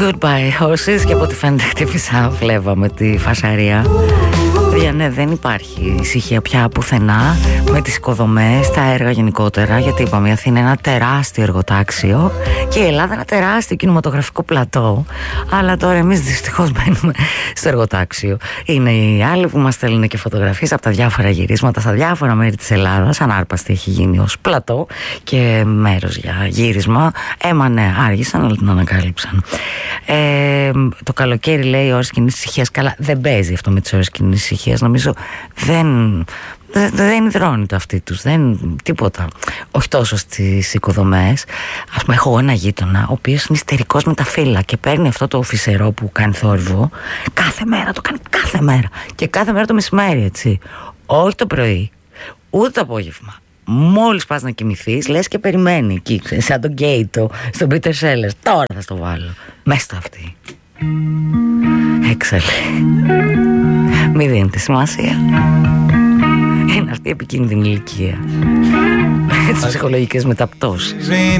Goodbye horses. Και από ό,τι φαίνεται χτύπησα φλέβα με τη φασαρία. Ναι, δεν υπάρχει ησυχία πια πουθενά με τις οικοδομές, τα έργα γενικότερα. Γιατί είπαμε, η Αθήνα είναι ένα τεράστιο εργοτάξιο και η Ελλάδα ένα τεράστιο κινηματογραφικό πλατό. Αλλά τώρα εμείς δυστυχώς μπαίνουμε στο εργοτάξιο. Είναι οι άλλοι που μας στέλνουν και φωτογραφίες από τα διάφορα γυρίσματα στα διάφορα μέρη της Ελλάδας. Ανάρπαστη έχει γίνει ως πλατό και μέρος για γύρισμα. Ναι, άργησαν, αλλά την ανακάλυψαν. Το καλοκαίρι λέει ώρες κοινής ησυχίας. Καλά, δεν παίζει αυτό με τις ώρες κοινής ησυχίας. Νομίζω δεν υδρώνεται αυτή τους, δεν τίποτα. Όχι τόσο στις οικοδομές. Ας πούμε, έχω ένα γείτονα ο οποίος είναι ιστερικός με τα φύλλα και παίρνει αυτό το φυσερό που κάνει θόρυβο κάθε μέρα, το κάνει κάθε μέρα. Και κάθε μέρα το μεσημέρι, έτσι. Όχι το πρωί, ούτε το απόγευμα. Μόλις πας να κοιμηθείς, λες και περιμένει εκεί, σαν τον Γκέιτο, στον Πίτερ Σέλερς. Τώρα θα στο βάλω μέσα στο αυτή. Έξαλλη. Μη δίνετε σημασία. Είναι αυτή η επικίνδυνη ηλικία. Τις ψυχολογικές μεταπτώσεις.